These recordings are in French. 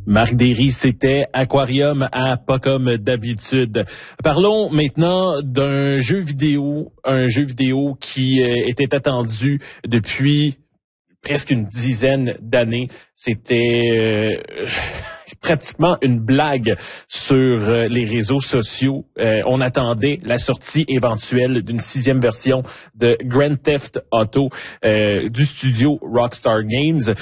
Marc Derry, c'était Aquarium à pas comme d'habitude. Parlons maintenant d'un jeu vidéo, qui était attendu depuis presque une dizaine d'années. C'était pratiquement une blague sur les réseaux sociaux. On attendait la sortie éventuelle d'une 6e version de Grand Theft Auto du studio Rockstar Games.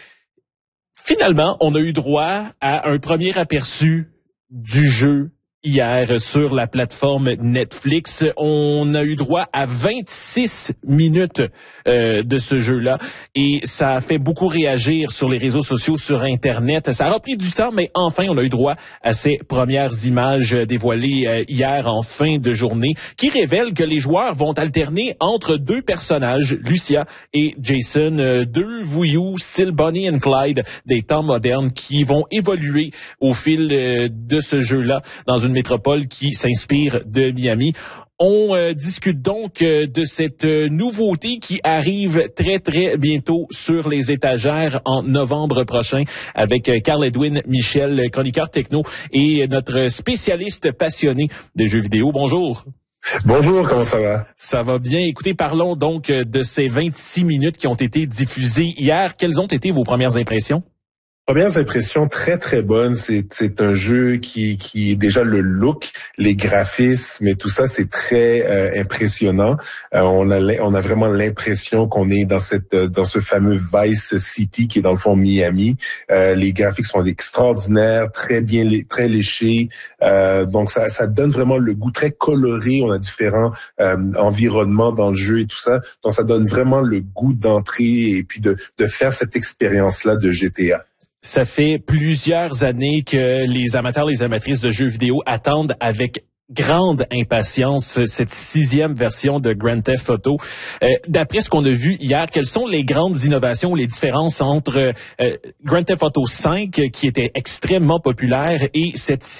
Finalement, on a eu droit à un premier aperçu du jeu hier sur la plateforme Netflix. On a eu droit à 26 minutes de ce jeu-là et ça a fait beaucoup réagir sur les réseaux sociaux, sur Internet. Ça a pris du temps, mais enfin, on a eu droit à ces premières images dévoilées hier en fin de journée qui révèlent que les joueurs vont alterner entre deux personnages, Lucia et Jason, deux voyous style Bonnie and Clyde des temps modernes qui vont évoluer au fil de ce jeu-là dans une métropole qui s'inspire de Miami. On discute donc de cette nouveauté qui arrive très, très bientôt sur les étagères en novembre prochain avec Carl-Edwin Michel, chroniqueur techno et notre spécialiste passionné de jeux vidéo. Bonjour. Bonjour, comment ça va? Ça va bien. Écoutez, parlons donc de ces 26 minutes qui ont été diffusées hier. Quelles ont été vos premières impressions? Premières impressions très très bonnes. C'est un jeu qui est déjà le look, les graphismes et tout ça, c'est très impressionnant. On a vraiment l'impression qu'on est dans ce fameux Vice City qui est dans le fond Miami. Les graphiques sont extraordinaires, très léchés. Donc ça donne vraiment le goût très coloré. On a différents environnements dans le jeu et tout ça. Donc ça donne vraiment le goût d'entrer et puis de faire cette expérience-là de GTA. Ça fait plusieurs années que les amateurs, les amatrices de jeux vidéo attendent avec grande impatience cette 6e version de Grand Theft Auto. D'après ce qu'on a vu hier, quelles sont les grandes innovations, les différences entre Grand Theft Auto 5, qui était extrêmement populaire, et cette